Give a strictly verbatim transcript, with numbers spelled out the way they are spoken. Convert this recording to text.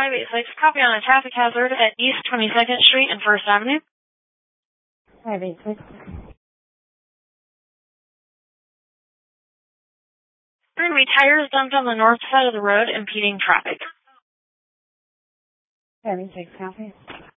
five eight six, copy on a traffic hazard at East twenty-second Street and First Avenue. five eight six. There are going to be tires dumped on the north side of the road, impeding traffic. five eight six, copy.